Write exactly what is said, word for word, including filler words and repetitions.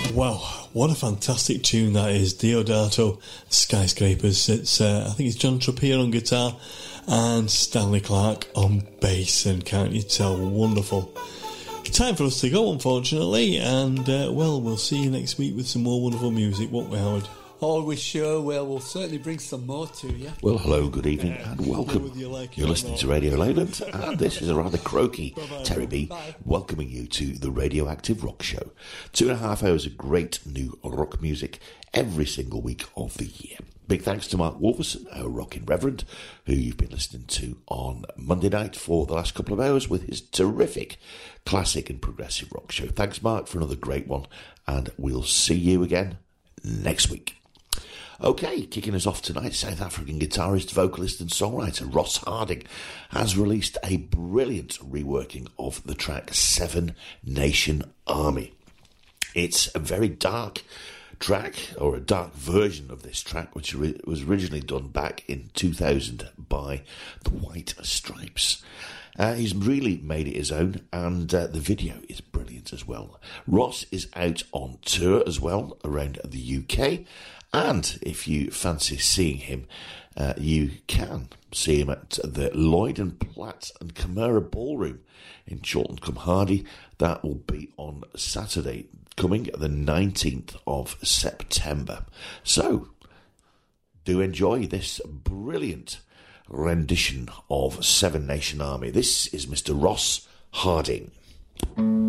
Wow, what a fantastic tune that is. Deodato, Skyscrapers. It's uh, I think it's John Trappier on guitar and Stanley Clarke on bass, and can't you tell, wonderful. Time for us to go, unfortunately, and uh, well, we'll see you next week with some more wonderful music, won't we, Howard? Oh, we sure will. We'll certainly bring some more to you. Well, hello, good evening, and welcome. You like You're listening to Radio Leyland, and this is a rather croaky Bye-bye. Terry B, Bye. welcoming you to the Radioactive Rock Show. Two and a half hours of great new rock music every single week of the year. Big thanks to Mark Wolferson, our rocking reverend, who you've been listening to on Monday night for the last couple of hours with his terrific classic and progressive rock show. Thanks, Mark, for another great one, and we'll see you again next week. Okay, kicking us off tonight, South African guitarist, vocalist and songwriter Ross Harding has released a brilliant reworking of the track Seven Nation Army. It's a very dark track, or a dark version of this track, which was originally done back in two thousand by the White Stripes. Uh, he's really made it his own, and uh, the video is brilliant as well. Ross is out on tour as well around the U K, and if you fancy seeing him, uh, you can see him at the Lloyd and Platt and Camera Ballroom in Chorlton-cum-Hardy. That will be on Saturday, coming the nineteenth of September. So, do enjoy this brilliant rendition of Seven Nation Army. This is Mister Ross Harding.